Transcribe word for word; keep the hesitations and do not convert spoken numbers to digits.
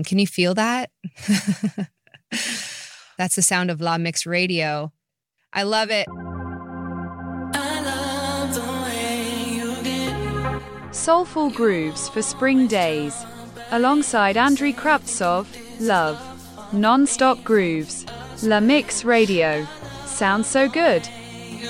rhythm. Can you feel that? That's the sound of La Mix Radio. I love it. I love the way you did. Soulful grooves for spring days. Alongside Andriy Kravtsov, Love. Non-stop grooves. La Mix Radio. Sounds so good.